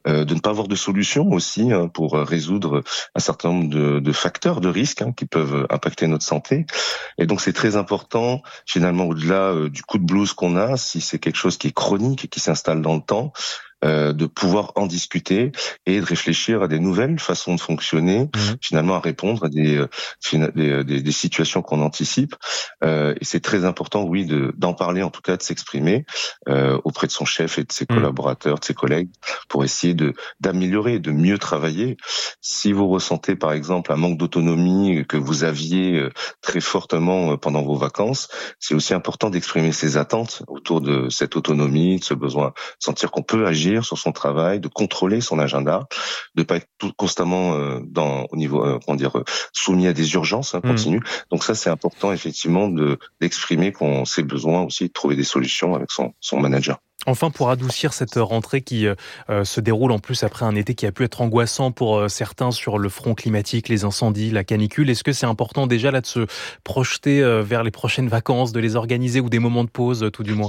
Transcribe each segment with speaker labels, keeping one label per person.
Speaker 1: de ne pas avoir de solution aussi pour résoudre un certain nombre de facteurs de risque qui peuvent impacter notre santé. Et donc c'est très important, finalement, au-delà du coup de blues qu'on a, si c'est quelque chose qui est chronique et qui s'installe dans le temps, de pouvoir en discuter et de réfléchir à des nouvelles façons de fonctionner, finalement à répondre à des situations qu'on anticipe. Et c'est très important, oui, d'en parler, en tout cas de s'exprimer auprès de son chef et de ses collaborateurs, de ses collègues, pour essayer d'améliorer, de mieux travailler. Si vous ressentez, par exemple, un manque d'autonomie que vous aviez très fortement pendant vos vacances, c'est aussi important d'exprimer ses attentes autour de cette autonomie, de ce besoin de sentir qu'on peut agir sur son travail, de contrôler son agenda, de pas être constamment soumis à des urgences continues. Donc ça, c'est important effectivement d'exprimer qu'on ses besoins aussi, de trouver des solutions avec son manager.
Speaker 2: Enfin, pour adoucir cette rentrée qui se déroule en plus après un été qui a pu être angoissant pour certains sur le front climatique, les incendies, la canicule, est-ce que c'est important déjà là de se projeter vers les prochaines vacances, de les organiser ou des moments de pause tout du moins ?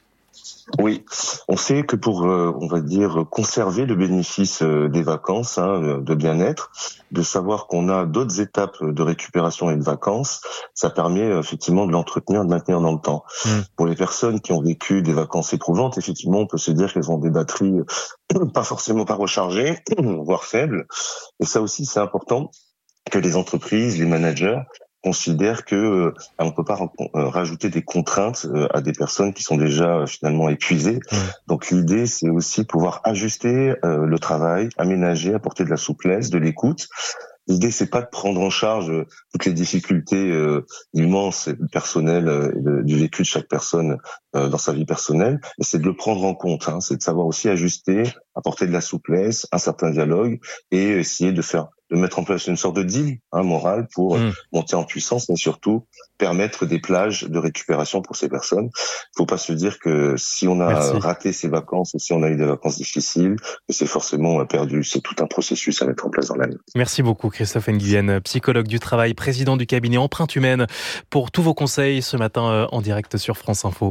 Speaker 1: Oui, on sait que pour, on va dire, conserver le bénéfice des vacances, de bien-être, de savoir qu'on a d'autres étapes de récupération et de vacances, ça permet effectivement de l'entretenir, de maintenir dans le temps. Pour les personnes qui ont vécu des vacances éprouvantes, effectivement, on peut se dire qu'elles ont des batteries pas forcément pas rechargées, voire faibles. Et ça aussi, c'est important que les entreprises, les managers considère que on peut pas rajouter des contraintes à des personnes qui sont déjà finalement épuisées. Donc l'idée, c'est aussi pouvoir ajuster le travail, aménager, apporter de la souplesse, de l'écoute. L'idée, c'est pas de prendre en charge toutes les difficultés immenses et personnelles du vécu de chaque personne dans sa vie personnelle, mais c'est de le prendre en compte. C'est de savoir aussi ajuster, apporter de la souplesse, un certain dialogue et essayer de mettre en place une sorte de deal moral pour monter en puissance, mais surtout permettre des plages de récupération pour ces personnes. Il faut pas se dire que si on a raté ses vacances ou si on a eu des vacances difficiles, que c'est forcément perdu. C'est tout un processus à mettre en place dans l'année.
Speaker 2: Merci beaucoup Christophe Nguyen, psychologue du travail, président du cabinet Empreinte Humaine, pour tous vos conseils ce matin en direct sur France Info.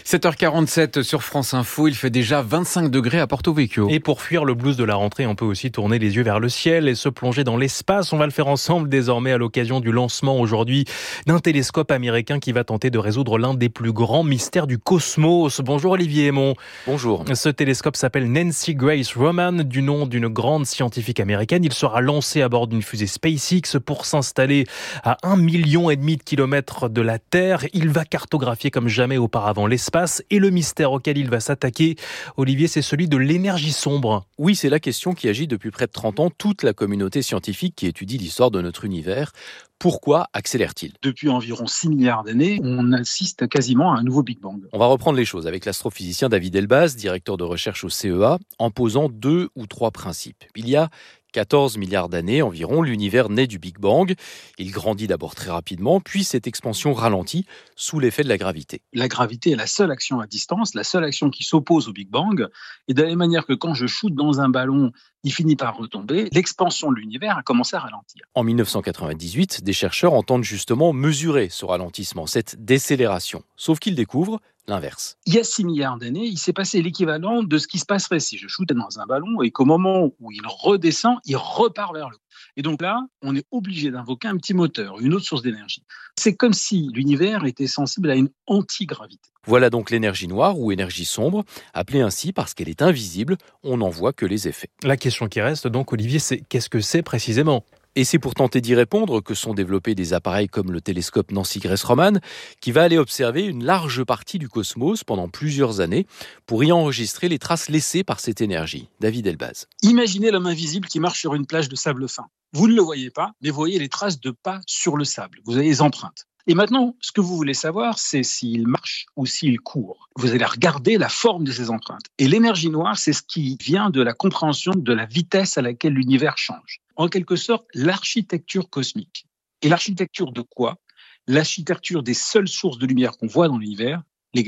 Speaker 3: 7h47 sur France Info, il fait déjà 25 degrés à Porto Vecchio.
Speaker 2: Et pour fuir le blues de la rentrée, on peut aussi tourner les yeux vers le ciel et se plonger dans l'espace. On va le faire ensemble désormais à l'occasion du lancement aujourd'hui d'un télescope américain qui va tenter de résoudre l'un des plus grands mystères du cosmos. Bonjour Olivier Aymon.
Speaker 4: Bonjour.
Speaker 2: Ce télescope s'appelle Nancy Grace Roman, du nom d'une grande scientifique américaine. Il sera lancé à bord d'une fusée SpaceX pour s'installer à 1,5 million de kilomètres de la Terre. Il va cartographier comme jamais auparavant l'espace et le mystère auquel il va s'attaquer, Olivier, c'est celui de l'énergie sombre.
Speaker 4: Oui, c'est la question qui agite depuis près de 30 ans toute la communauté scientifique qui étudie l'histoire de notre univers. Pourquoi accélère-t-il ?
Speaker 5: Depuis environ 6 milliards d'années, on assiste quasiment à un nouveau Big Bang.
Speaker 4: On va reprendre les choses avec l'astrophysicien David Elbaz, directeur de recherche au CEA, en posant 2 ou 3 principes. Il y a 14 milliards d'années environ, l'univers naît du Big Bang. Il grandit d'abord très rapidement, puis cette expansion ralentit sous l'effet de la gravité.
Speaker 5: La gravité est la seule action à distance, la seule action qui s'oppose au Big Bang. Et de la même manière que quand je shoote dans un ballon, il finit par retomber, l'expansion de l'univers a commencé à ralentir.
Speaker 4: En 1998, des chercheurs entendent justement mesurer ce ralentissement, cette décélération. Sauf qu'ils découvrent l'inverse.
Speaker 5: Il y a 6 milliards d'années, il s'est passé l'équivalent de ce qui se passerait si je shootais dans un ballon et qu'au moment où il redescend, il repart vers le haut. Et donc là, on est obligé d'invoquer un petit moteur, une autre source d'énergie. C'est comme si l'univers était sensible à une antigravité.
Speaker 4: Voilà donc l'énergie noire ou énergie sombre, appelée ainsi parce qu'elle est invisible, on n'en voit que les effets.
Speaker 2: La question qui reste donc, Olivier, c'est qu'est-ce que c'est précisément ?
Speaker 4: Et c'est pour tenter d'y répondre que sont développés des appareils comme le télescope Nancy Grace Roman, qui va aller observer une large partie du cosmos pendant plusieurs années pour y enregistrer les traces laissées par cette énergie. David Elbaz.
Speaker 5: Imaginez l'homme invisible qui marche sur une plage de sable fin. Vous ne le voyez pas, mais vous voyez les traces de pas sur le sable. Vous avez les empreintes. Et maintenant, ce que vous voulez savoir, c'est s'il marche ou s'il court. Vous allez regarder la forme de ces empreintes. Et l'énergie noire, c'est ce qui vient de la compréhension de la vitesse à laquelle l'univers change. En quelque sorte, l'architecture cosmique. Et l'architecture de quoi ? L'architecture des seules sources de lumière qu'on voit dans l'univers, les galaxies.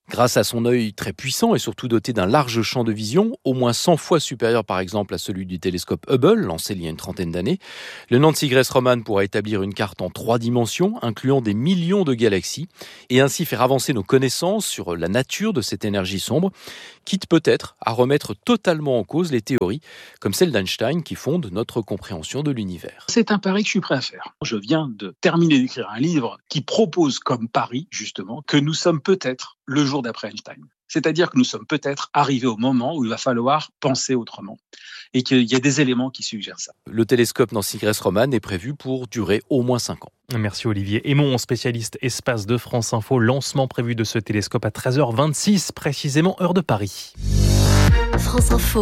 Speaker 4: Grâce à son œil très puissant et surtout doté d'un large champ de vision, au moins 100 fois supérieur par exemple à celui du télescope Hubble, lancé il y a une trentaine d'années, le Nancy Grace Roman pourra établir une carte en 3 dimensions, incluant des millions de galaxies, et ainsi faire avancer nos connaissances sur la nature de cette énergie sombre, quitte peut-être à remettre totalement en cause les théories, comme celle d'Einstein qui fonde notre compréhension de l'univers.
Speaker 5: C'est un pari que je suis prêt à faire. Je viens de terminer d'écrire un livre qui propose comme pari, justement, que nous sommes peut-être le jour d'après Einstein. C'est-à-dire que nous sommes peut-être arrivés au moment où il va falloir penser autrement. Et qu'il y a des éléments qui suggèrent ça.
Speaker 4: Le télescope Nancy Grace Roman est prévu pour durer au moins 5 ans.
Speaker 2: Merci Olivier Aymon, spécialiste espace de France Info. Lancement prévu de ce télescope à 13h26, précisément heure de Paris.
Speaker 6: France Info,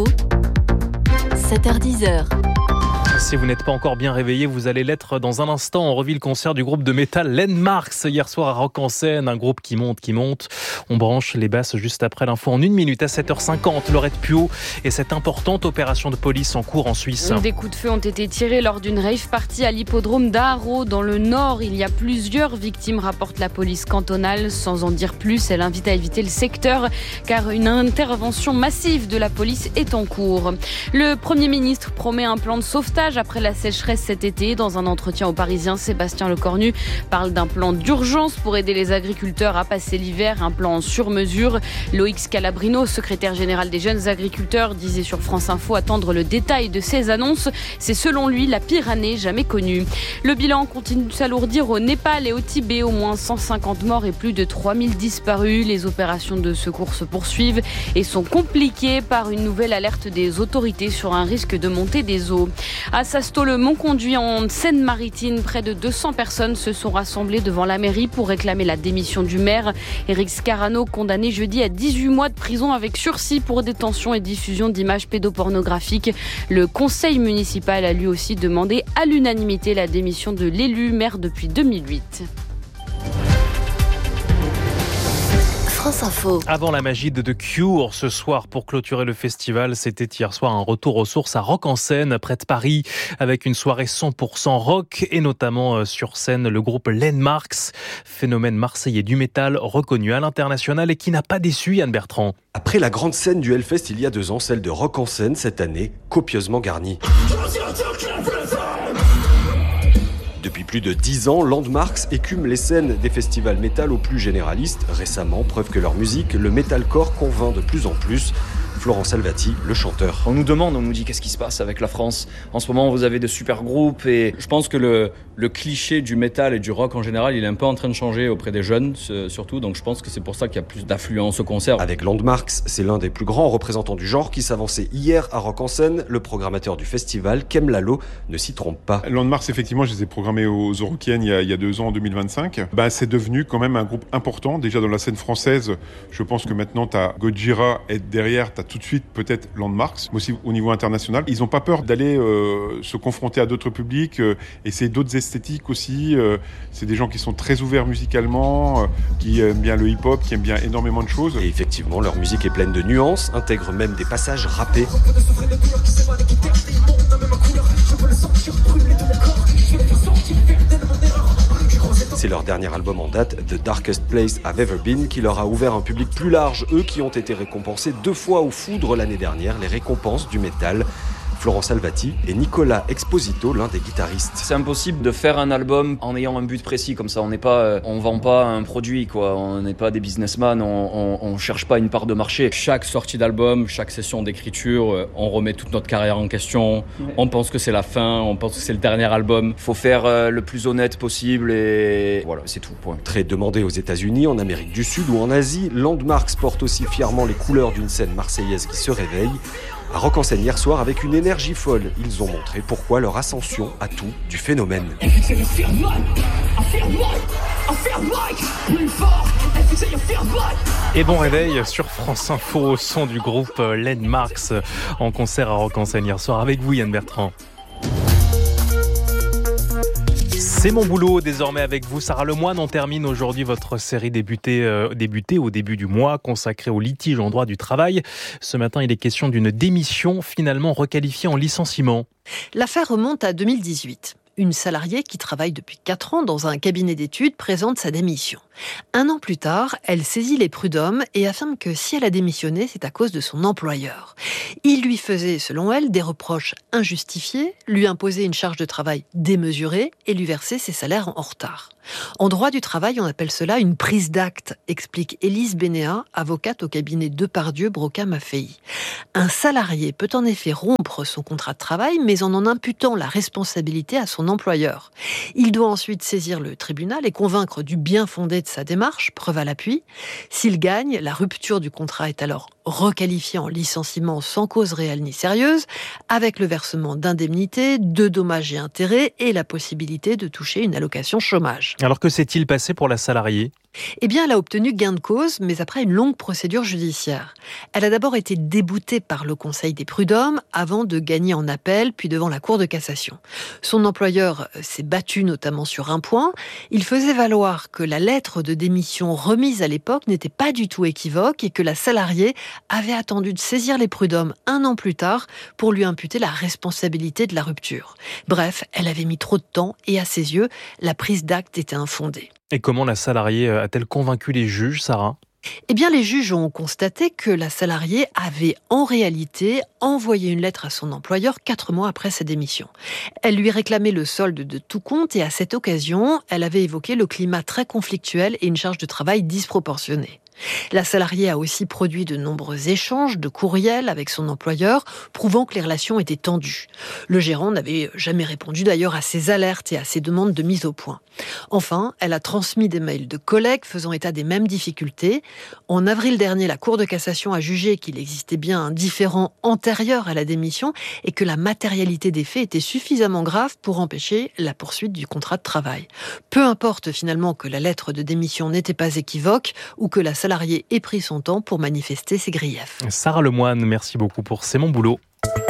Speaker 6: 7h10.
Speaker 2: Si vous n'êtes pas encore bien réveillé, vous allez l'être dans un instant. On revit le concert du groupe de métal Landmarks hier soir à Rock en Seine, un groupe qui monte. On branche les basses juste après l'info en 1 minute à 7h50. Laurette Puot et cette importante opération de police en cours en Suisse.
Speaker 7: Des coups de feu ont été tirés lors d'une rave party à l'hippodrome d'Aarau dans le Nord. Il y a plusieurs victimes, rapporte la police cantonale. Sans en dire plus, elle invite à éviter le secteur car une intervention massive de la police est en cours. Le Premier ministre promet un plan de sauvetage après la sécheresse cet été. Dans un entretien aux Parisiens, Sébastien Lecornu parle d'un plan d'urgence pour aider les agriculteurs à passer l'hiver, un plan sur mesure. Loïc Scalabrino, secrétaire général des jeunes agriculteurs, disait sur France Info attendre le détail de ces annonces. C'est selon lui la pire année jamais connue. Le bilan continue de s'alourdir au Népal et au Tibet. Au moins 150 morts et plus de 3000 disparus. Les opérations de secours se poursuivent et sont compliquées par une nouvelle alerte des autorités sur un risque de montée des eaux. À Sasto-le-Mont-Conduit, en Seine-Maritime, près de 200 personnes se sont rassemblées devant la mairie pour réclamer la démission du maire. Éric Scarano, condamné jeudi à 18 mois de prison avec sursis pour détention et diffusion d'images pédopornographiques. Le conseil municipal a lui aussi demandé à l'unanimité la démission de l'élu maire depuis 2008.
Speaker 6: France Info.
Speaker 2: Avant la magie de The Cure, ce soir, pour clôturer le festival, c'était hier soir un retour aux sources à Rock en Seine, près de Paris, avec une soirée 100% rock, et notamment sur scène le groupe Landmarks, phénomène marseillais du métal reconnu à l'international et qui n'a pas déçu Yann Bertrand.
Speaker 8: Après la grande scène du Hellfest il y a 2 ans, celle de Rock en Seine cette année, copieusement garnie. Depuis plus de 10 ans, Landmarks écume les scènes des festivals métal aux plus généralistes. Récemment, preuve que leur musique, le metalcore, convainc de plus en plus. Florent Salvati, le chanteur.
Speaker 9: On nous dit qu'est-ce qui se passe avec la France. En ce moment, vous avez de super groupes et je pense que le cliché du métal et du rock en général, il est un peu en train de changer auprès des jeunes surtout. Donc je pense que c'est pour ça qu'il y a plus d'affluence au concert.
Speaker 8: Avec Landmarks, c'est l'un des plus grands représentants du genre qui s'avançait hier à Rock en Seine. Le programmateur du festival, Kem Lalo, ne s'y trompe pas.
Speaker 10: Landmarks, effectivement, je les ai programmés aux Eurokéennes il y a 2 ans, en 2025. C'est devenu quand même un groupe important. Déjà dans la scène française, je pense que maintenant, tu as Gojira et derrière, tu as tout de suite peut-être Landmarks, mais aussi au niveau international. Ils n'ont pas peur d'aller se confronter à d'autres publics, essayer d'autres esthétiques aussi. C'est des gens qui sont très ouverts musicalement, qui aiment bien le hip-hop, qui aiment bien énormément de choses.
Speaker 8: Et effectivement, leur musique est pleine de nuances, intègre même des passages rappés. C'est leur dernier album en date, The Darkest Place I've Ever Been, qui leur a ouvert un public plus large, eux qui ont été récompensés 2 fois aux Foudres l'année dernière, les récompenses du métal. Florent Salvati et Nicolas Exposito, l'un des guitaristes.
Speaker 9: C'est impossible de faire un album en ayant un but précis comme ça. On vend pas un produit, quoi. On n'est pas des businessmen, on cherche pas une part de marché. Chaque sortie d'album, chaque session d'écriture, on remet toute notre carrière en question. On pense que c'est la fin, on pense que c'est le dernier album. Faut faire le plus honnête possible et voilà, c'est tout, point.
Speaker 8: Très demandé aux États-Unis, en Amérique du Sud ou en Asie, Landmarks porte aussi fièrement les couleurs d'une scène marseillaise qui se réveille. À Rock en Seine hier soir, avec une énergie folle, ils ont montré pourquoi leur ascension a tout du phénomène.
Speaker 2: Et bon réveil sur France Info au son du groupe Landmarks en concert à Rock en Seine hier soir avec vous Yann Bertrand. C'est mon boulot désormais avec vous. Sarah Lemoine, on termine aujourd'hui votre série débutée au début du mois consacrée au litige en droit du travail. Ce matin, il est question d'une démission finalement requalifiée en licenciement.
Speaker 11: L'affaire remonte à 2018. Une salariée qui travaille depuis 4 ans dans un cabinet d'études présente sa démission. 1 an plus tard, elle saisit les prud'hommes et affirme que si elle a démissionné, c'est à cause de son employeur. Il lui faisait, selon elle, des reproches injustifiés, lui imposait une charge de travail démesurée et lui versait ses salaires en retard. En droit du travail, on appelle cela une prise d'acte, explique Élise Bénéat, avocate au cabinet Depardieu, Broca, Maffei. Un salarié peut en effet rompre son contrat de travail, mais en imputant la responsabilité à son employeur. Il doit ensuite saisir le tribunal et convaincre du bien fondé de sa démarche, preuve à l'appui. S'il gagne, la rupture du contrat est alors requalifiée en licenciement sans cause réelle ni sérieuse, avec le versement d'indemnités, de dommages et intérêts et la possibilité de toucher une allocation chômage.
Speaker 2: Alors que s'est-il passé pour la salariée ?
Speaker 11: Eh bien, elle a obtenu gain de cause, mais après une longue procédure judiciaire. Elle a d'abord été déboutée par le Conseil des prud'hommes avant de gagner en appel, puis devant la Cour de cassation. Son employeur s'est battu notamment sur un point. Il faisait valoir que la lettre de démission remise à l'époque n'était pas du tout équivoque et que la salariée avait attendu de saisir les prud'hommes 1 an plus tard pour lui imputer la responsabilité de la rupture. Bref, elle avait mis trop de temps et à ses yeux, la prise d'acte était infondée.
Speaker 2: Et comment la salariée a-t-elle convaincu les juges, Sarah ?
Speaker 11: Eh bien, les juges ont constaté que la salariée avait en réalité envoyé une lettre à son employeur 4 mois après sa démission. Elle lui réclamait le solde de tout compte et à cette occasion, elle avait évoqué le climat très conflictuel et une charge de travail disproportionnée. La salariée a aussi produit de nombreux échanges de courriels avec son employeur, prouvant que les relations étaient tendues. Le gérant n'avait jamais répondu d'ailleurs à ses alertes et à ses demandes de mise au point. Enfin, elle a transmis des mails de collègues faisant état des mêmes difficultés. En avril dernier, la Cour de cassation a jugé qu'il existait bien un différend antérieur à la démission et que la matérialité des faits était suffisamment grave pour empêcher la poursuite du contrat de travail. Peu importe finalement que la lettre de démission n'était pas équivoque ou que la salarié ait pris son temps pour manifester ses griefs.
Speaker 2: Sarah Lemoine, merci beaucoup pour C'est mon boulot.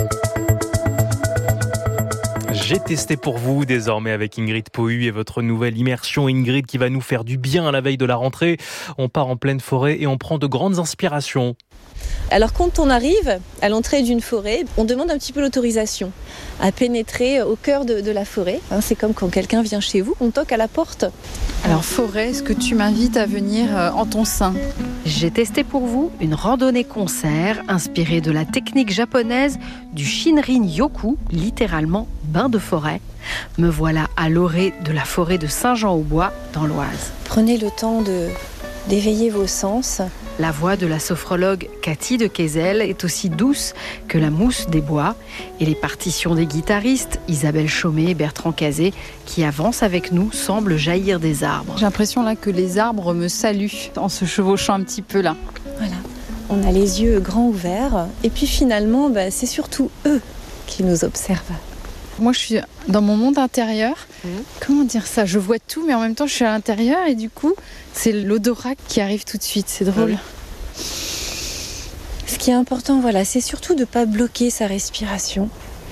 Speaker 2: J'ai testé pour vous désormais avec Ingrid Pohu et votre nouvelle immersion Ingrid qui va nous faire du bien à la veille de la rentrée. On part en pleine forêt et on prend de grandes inspirations.
Speaker 12: Alors quand on arrive à l'entrée d'une forêt, on demande un petit peu l'autorisation à pénétrer au cœur de la forêt. C'est comme quand quelqu'un vient chez vous, on toque à la porte.
Speaker 13: Alors forêt, est-ce que tu m'invites à venir en ton sein ?
Speaker 14: J'ai testé pour vous une randonnée-concert inspirée de la technique japonaise du Shinrin-yoku, littéralement bain de forêt. Me voilà à l'orée de la forêt de Saint-Jean-au-Bois dans l'Oise.
Speaker 12: Prenez le temps d'éveiller vos sens.
Speaker 14: La voix de la sophrologue Cathy de Kayzel est aussi douce que la mousse des bois et les partitions des guitaristes Isabelle Chaumet et Bertrand Cazé qui avancent avec nous semblent jaillir des arbres.
Speaker 13: J'ai l'impression là que les arbres me saluent en se chevauchant un petit peu là.
Speaker 12: Voilà, on a les yeux grands ouverts et puis finalement c'est surtout eux qui nous observent.
Speaker 13: Moi je suis dans mon monde intérieur, comment dire ça, je vois tout mais en même temps je suis à l'intérieur et du coup c'est l'odorat qui arrive tout de suite, c'est drôle.
Speaker 12: Ce qui est important, c'est surtout de ne pas bloquer sa respiration.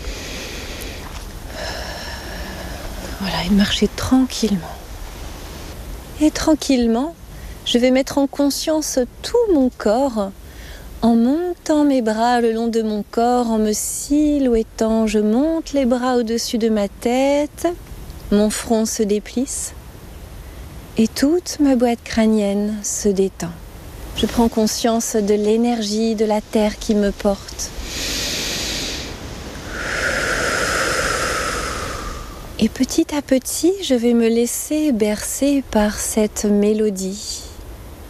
Speaker 12: Et de marcher tranquillement. Et tranquillement, je vais mettre en conscience tout mon corps en montant mes bras le long de mon corps, en me silhouettant. Je monte les bras au-dessus de ma tête, mon front se déplisse et toute ma boîte crânienne se détend. Je prends conscience de l'énergie de la terre qui me porte. Et petit à petit, je vais me laisser bercer par cette mélodie.